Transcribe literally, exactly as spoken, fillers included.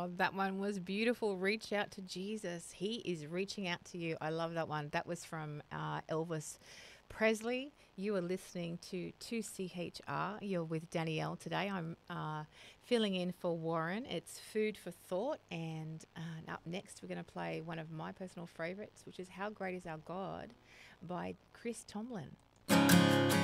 Oh, that one was beautiful. Reach out to Jesus. He is reaching out to you. I love that one. That was from uh, Elvis Presley. You are listening to two C H R. You're with Danielle today. I'm uh, filling in for Warren. It's Food for Thought. And uh, up next, we're going to play one of my personal favorites, which is How Great Is Our God by Chris Tomlin.